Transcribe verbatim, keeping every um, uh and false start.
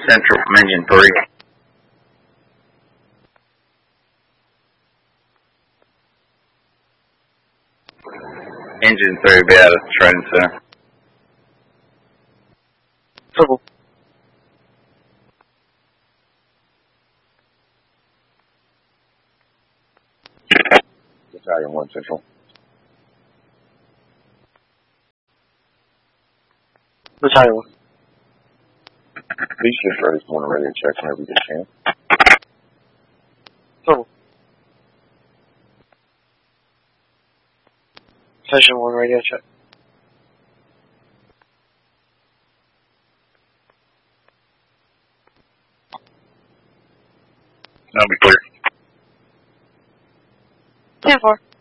Central from engine three. Engine three will be out of the training center. Trouble. Battalion one Central. Battalion one. Please shift ready for one radio check whenever you get a chance. Trouble. Station one radio check. That'll be clear. ten four.